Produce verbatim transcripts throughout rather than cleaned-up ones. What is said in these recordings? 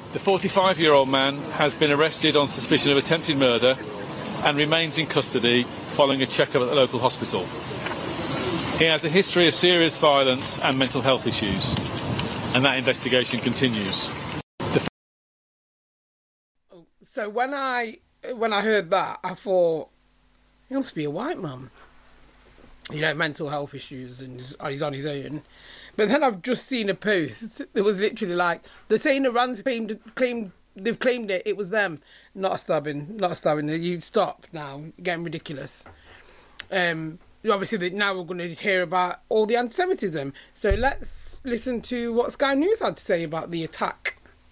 The forty-five-year-old man has been arrested on suspicion of attempted murder and remains in custody following a check-up at the local hospital. He has a history of serious violence and mental health issues, and that investigation continues. The so when I when I heard that, I thought, he must be a white man. You know, mental health issues, and he's on his own. But then I've just seen a post that was literally like, they're saying Iran's claimed, claimed, they've claimed it, it was them. Not a stabbing, not a stabbing. You stop now, you're getting ridiculous. Um, obviously, now we're going to hear about all the anti-Semitism. So let's listen to what Sky News had to say about the attack.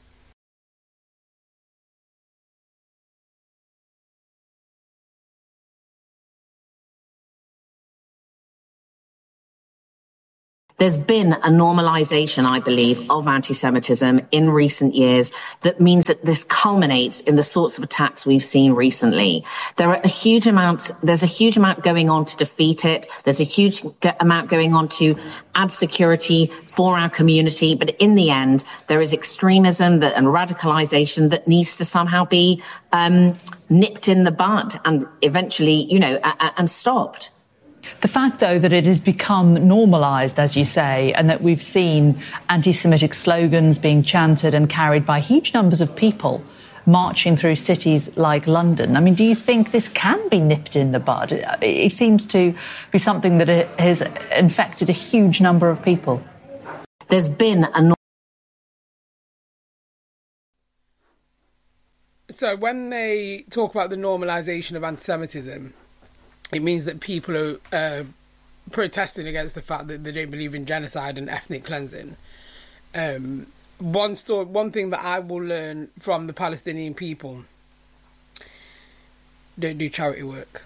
There's been a normalisation, I believe, of anti-Semitism in recent years that means that this culminates in the sorts of attacks we've seen recently. There are a huge amount, there's a huge amount going on to defeat it. There's a huge amount going on to add security for our community. But in the end, there is extremism that, and radicalisation that needs to somehow be um, nipped in the bud and eventually, you know, a- a- and stopped. The fact, though, that it has become normalised, as you say, and that we've seen anti-Semitic slogans being chanted and carried by huge numbers of people marching through cities like London. I mean, do you think this can be nipped in the bud? It seems to be something that has infected a huge number of people. There's been a... So when they talk about the normalisation of anti-Semitism, it means that people are uh, protesting against the fact that they don't believe in genocide and ethnic cleansing. Um, one story, one thing that I will learn from the Palestinian people: don't do charity work.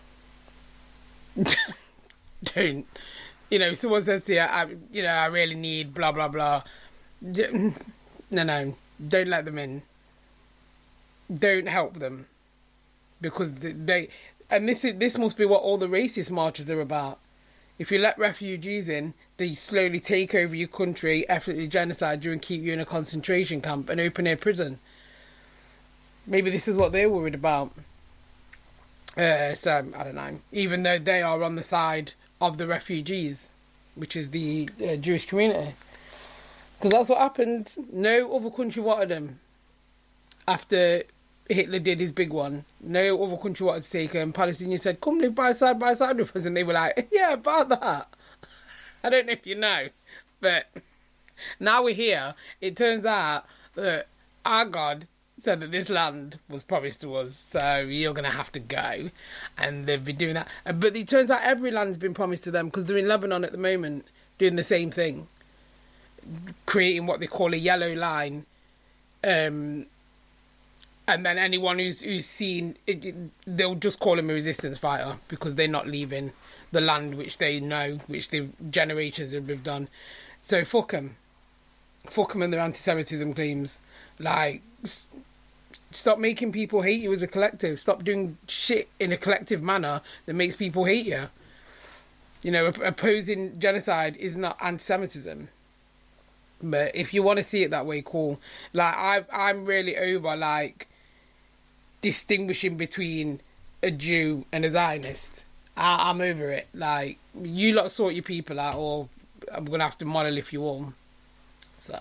Don't. You know, someone says to you, I, you know, I really need blah blah blah. No, no, don't let them in. Don't help them, because they. And this is this must be what all the racist marches are about. If you let refugees in, they slowly take over your country, ethnically genocide you, and keep you in a concentration camp and open air prison. Maybe this is what they're worried about. Uh, so, I don't know. Even though they are on the side of the refugees, which is the uh, Jewish community. Because that's what happened. No other country wanted them after Hitler did his big one. No other country wanted to take them. Palestinians said, come live by side by side with us. And they were like, yeah, about that. I don't know if you know. But now we're here. It turns out that our God said that this land was promised to us. So you're going to have to go. And they've been doing that. But it turns out every land's been promised to them, because they're in Lebanon at the moment doing the same thing. Creating what they call a yellow line. Um... And then anyone who's who's seen, it, it, they'll just call him a resistance fighter, because they're not leaving the land which they know, which the generations have lived on. So fuck them. Fuck them and their anti-Semitism claims. Like, s- stop making people hate you as a collective. Stop doing shit in a collective manner that makes people hate you. You know, op- opposing genocide is not anti-Semitism. But if you want to see it that way, cool. Like, I, I'm really over, like, distinguishing between a Jew and a Zionist. I, I'm over it. Like, you lot sort your people out, or I'm going to have to model if you want. So,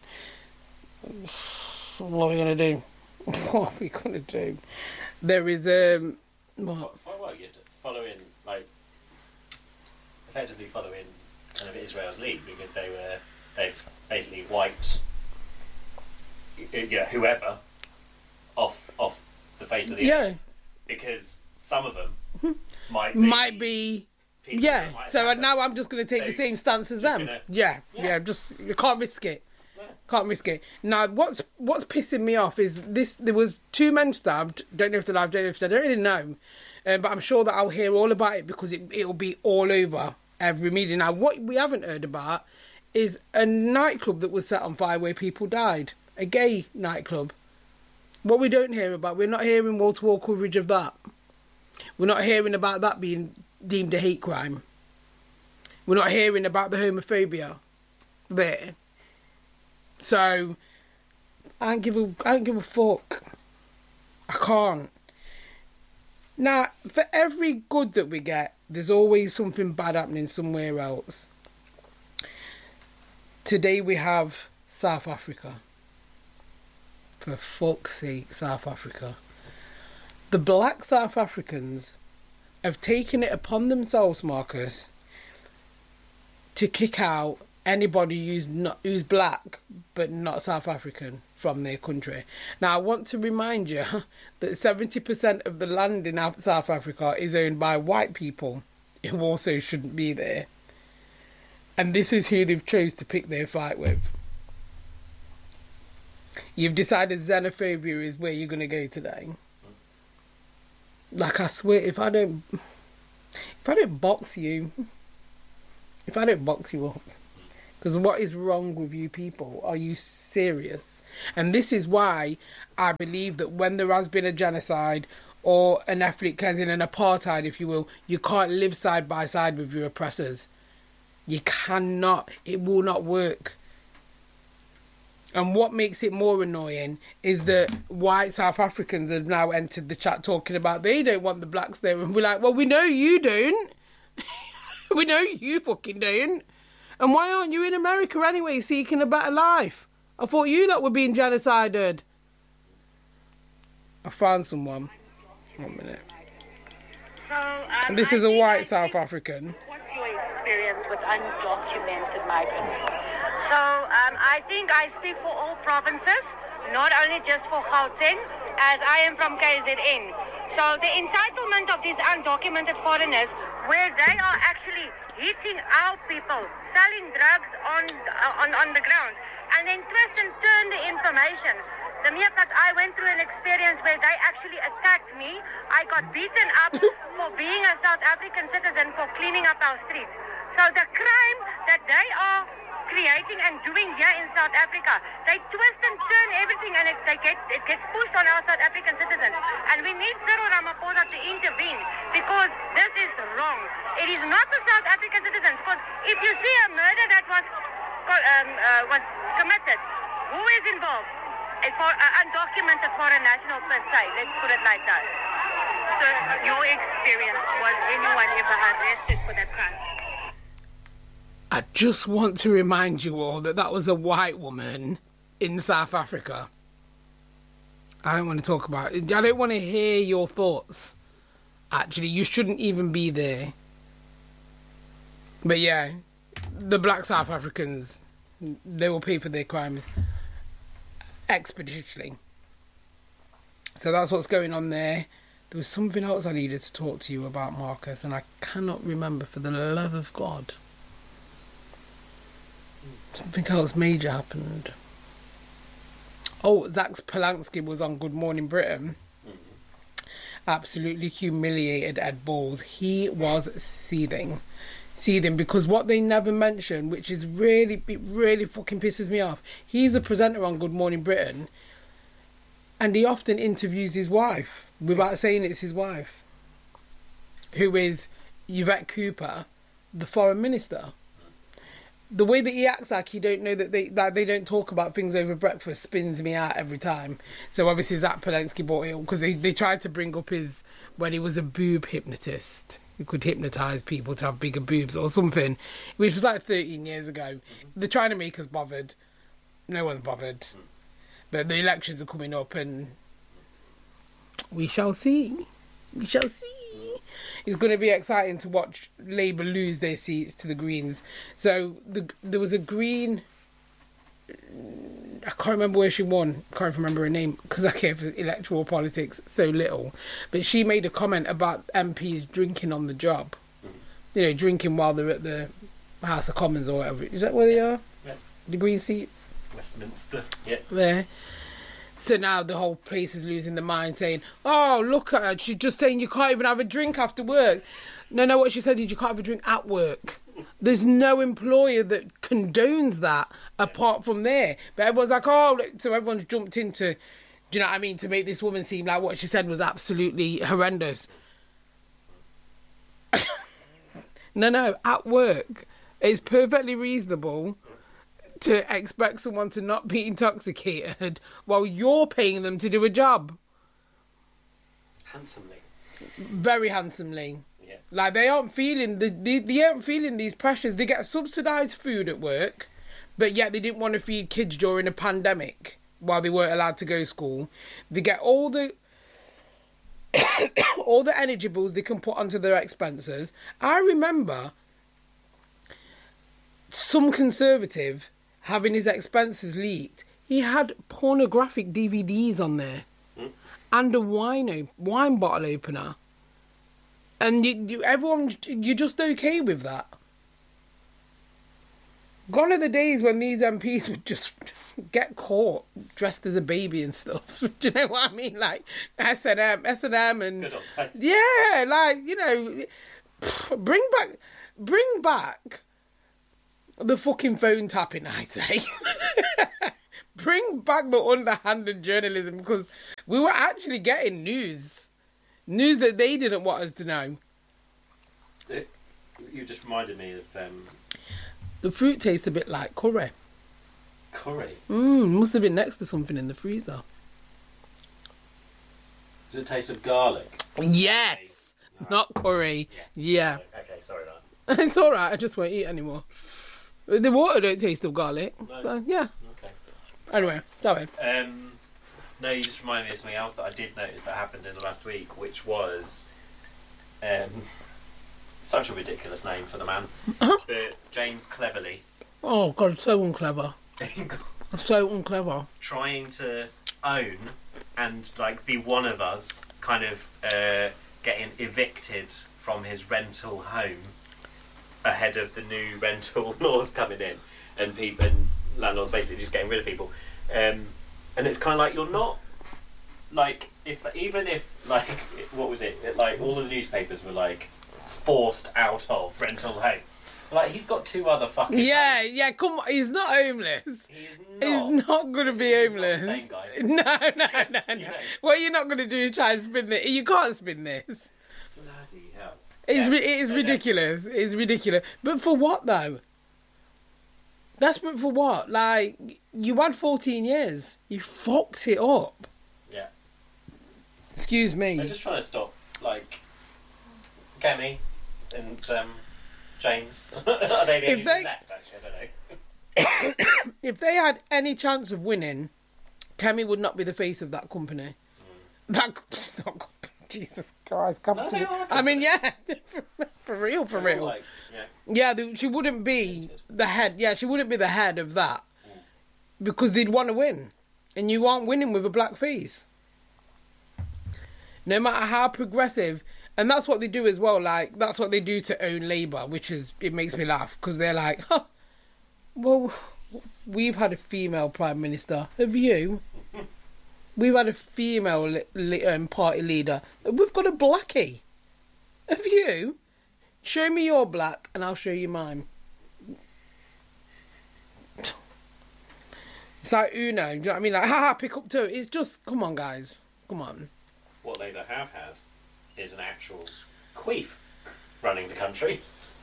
what are we going to do? What are we going to do? There is, um... What? What, you're following, like, effectively following kind of Israel's lead, because they were, they've basically wiped, you know, whoever off off the face of the yeah. earth, because some of them might be, might be yeah. Might so now I'm just going to take so the same stance as them. Gonna, yeah, yeah, yeah. Just you can't risk it. Yeah. Can't risk it. Now, what's what's pissing me off is this: there was two men stabbed. Don't know if they're alive. Don't know if they're. I don't really know, um, but I'm sure that I'll hear all about it, because it it'll be all over every media. Now, what we haven't heard about is a nightclub that was set on fire where people died. A gay nightclub. What we don't hear about, we're not hearing wall-to-wall coverage of that. We're not hearing about that being deemed a hate crime. We're not hearing about the homophobia there. So, I don't give a, I don't give a fuck. I can't. Now, for every good that we get, there's always something bad happening somewhere else. Today we have South Africa. For fuck's sake, South Africa. The black South Africans have taken it upon themselves, Marcus, to kick out anybody who's not who's black but not South African from their country. Now, I want to remind you that seventy percent of the land in South Africa is owned by white people who also shouldn't be there. And this is who they've chose to pick their fight with. You've decided xenophobia is where you're going to go today. Like, I swear, if I don't... If I don't box you... If I don't box you up... Because what is wrong with you people? Are you serious? And this is why I believe that when there has been a genocide or an ethnic cleansing, an apartheid, if you will, you can't live side by side with your oppressors. You cannot. It will not work. And what makes it more annoying is that white South Africans have now entered the chat talking about they don't want the blacks there. And we're like, well, we know you don't. We know you fucking don't. And why aren't you in America anyway, seeking a better life? I thought you lot were being genocided. I found someone. One minute. So, um, And this I is a think white I South think- African. What's your experience with undocumented migrants? So, um, I think I speak for all provinces, not only just for Gauteng, as I am from K Z N. So, the entitlement of these undocumented foreigners, where they are actually hitting our people, selling drugs on uh, on, on the ground, and then twist and turn the information. The mere fact I went through an experience where they actually attacked me, I got beaten up for being a South African citizen for cleaning up our streets. So the crime that they are creating and doing here in South Africa, they twist and turn everything, and it, they get, it gets pushed on our South African citizens. And we need Cyril Ramaphosa to intervene, because this is wrong. It is not the South African citizens, because if you see a murder that was, um, uh, was committed, who is involved? A for, uh, undocumented foreign national per se, let's put it like that. So your experience, was anyone ever arrested for that crime? I just want to remind you all that that was a white woman in South Africa. I don't want to talk about it. I don't want to hear your thoughts. Actually, you shouldn't even be there. But yeah, the black South Africans, they will pay for their crimes expeditiously. So that's what's going on there. There was something else I needed to talk to you about, Marcus, and I cannot remember for the love of God. Something else major happened. Oh, Zach Polanski was on Good Morning Britain. Absolutely humiliated Ed Balls. He was seething. Seething, because what they never mention, which is really, it really fucking pisses me off. He's a presenter on Good Morning Britain, and he often interviews his wife, without saying it's his wife, who is Yvette Cooper, the foreign minister. The way that he acts like he don't know that they that they don't talk about things over breakfast spins me out every time. So obviously Zach Polanski brought it up because they, they tried to bring up his when he was a boob hypnotist who could hypnotise people to have bigger boobs or something, which was like thirteen years ago. They're trying to make us bothered. No one's bothered. But the elections are coming up and we shall see. We shall see. It's going to be exciting to watch Labour lose their seats to the Greens. So the, there was a Green... I can't remember where she won. I can't remember her name because I care for electoral politics so little. But she made a comment about M Ps drinking on the job. You know, drinking while they're at the House of Commons or whatever. Is that where they are? Yeah. The Green seats? Westminster. Yeah. There. So now the whole place is losing their mind, saying, oh, look at her. She's just saying you can't even have a drink after work. No, no, what she said is you can't have a drink at work. There's no employer that condones that apart from there. But everyone's like, oh, so everyone's jumped into, do you know what I mean, to make this woman seem like what she said was absolutely horrendous. No, no, at work. It's perfectly reasonable to expect someone to not be intoxicated while you're paying them to do a job. Handsomely. Very handsomely. Yeah. Like, they aren't feeling the they, they aren't feeling these pressures. They get subsidised food at work, but yet they didn't want to feed kids during a pandemic while they weren't allowed to go to school. They get all the all the energy bills they can put onto their expenses. I remember some Conservative having his expenses leaked. He had pornographic D V Ds on there. Mm. And a wine, op- wine bottle opener. And you, you, everyone, you're just okay with that. Gone are the days when these M Ps would just get caught dressed as a baby and stuff. Do you know what I mean? Like S and M, S and M, and Good old days. Yeah, like, you know, bring back, bring back the fucking phone tapping, I say. Bring back the underhanded journalism, because we were actually getting news, news that they didn't want us to know. It, you just reminded me of um, The fruit tastes a bit like curry. curry. Mmm, must have been next to something in the freezer. Does it taste of garlic? Yes! No. Not curry. Yeah. Okay, sorry, man. It's alright, I just won't eat anymore. The water don't taste of garlic. No. So, yeah. Okay. Anyway, go ahead. Um, no, you just reminded me of something else that I did notice that happened in the last week, which was um, such a ridiculous name for the man. Uh-huh. But James Cleverly. Oh, God, so unclever. So unclever. Trying to own and like be one of us, kind of uh, getting evicted from his rental home ahead of the new rental laws coming in, and people and landlords basically just getting rid of people. Um, and it's kind of like, you're not like, if even if like what was it? it like all the newspapers were like forced out of rental home. Like, he's got two other fucking Yeah, homes. yeah, come on. He's not homeless. He is not. He's not going to be He's homeless. not the same guy. No, no, no, no. You know. What you're not going to do is try and spin it. You can't spin this. Bloody hell. It's Yeah, ri- it is no, ridiculous. It's ridiculous. But for what, though? Desperate for what? Like, you had fourteen years. You fucked it up. Yeah. Excuse me. They're just trying to stop, like, Kemi and um, James. Are they the If only they- two left, actually? I don't know. If they had any chance of winning, Kemi would not be the face of that company. Mm. That it's not company. Jesus Christ, No, company. they are a I mean, company. yeah, for, for real, for They're all real. Like, yeah. Yeah, the, she wouldn't be the head. Yeah, she wouldn't be the head of that because they'd want to win, and you aren't winning with a black face. No matter how progressive, and that's what they do as well. Like, that's what they do to own Labour, which is, it makes me laugh because they're like, huh, well, we've had a female prime minister. Have you? We've had a female li- li- um, party leader. We've got a blackie. Have you? Show me your black and I'll show you mine. It's like Uno. Do you know what I mean? Like, haha, pick up two. It's just, come on, guys. Come on. What Labour have had is an actual queef running the country.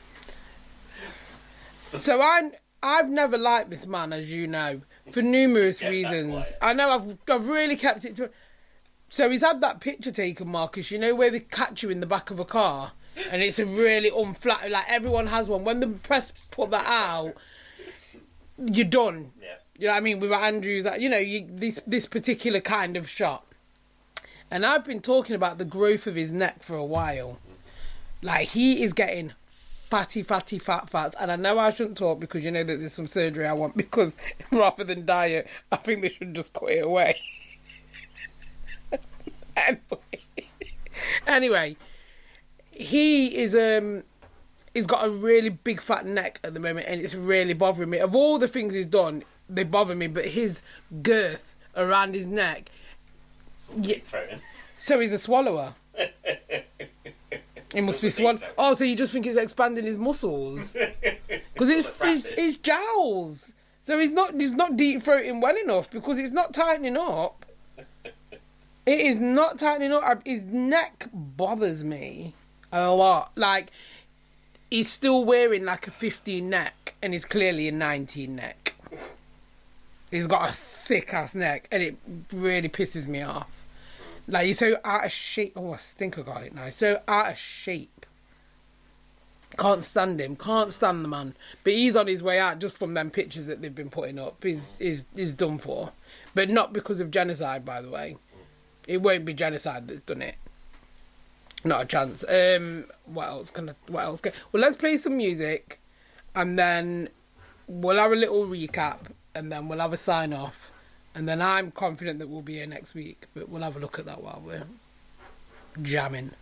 So I, I've never liked this man, as you know, for numerous Get that reasons. quiet. I know I've, I've really kept it to... So he's had that picture taken, Marcus, you know, where they catch you in the back of a car and it's a really unflat... Like, everyone has one. When the press put that out, you're done. Yeah. You know what I mean? With Andrews, you know, you, this this particular kind of shot. And I've been talking about the growth of his neck for a while. Like, he is getting fatty, fatty, fat, fat. And I know I shouldn't talk because you know that there's some surgery I want, because rather than diet, I think they should just cut it away. anyway, anyway, he is um, he's got a really big fat neck at the moment, and it's really bothering me. Of all the things he's done, they bother me, but his girth around his neck. Yeah. Throating. So he's a swallower. He must be swallowing. Oh, so you just think it's expanding his muscles? Because it's, it's it's jowls. So he's not he's not deep throating well enough because it's not tightening up. It is not tightening up. His neck bothers me a lot. Like, he's still wearing like a fifteen neck, and he's clearly a nineteen neck. He's got a thick ass neck, and it really pisses me off. Like, he's so out of shape. Oh, I think I got it now. He's so out of shape. Can't stand him. Can't stand the man. But he's on his way out just from them pictures that they've been putting up. He's, he's, he's done for. But not because of genocide, by the way. It won't be genocide that's done it. Not a chance. Um, what else can I, what else can, well, let's play some music, and then we'll have a little recap, and then we'll have a sign off, and then I'm confident that we'll be here next week, but we'll have a look at that while we're jamming.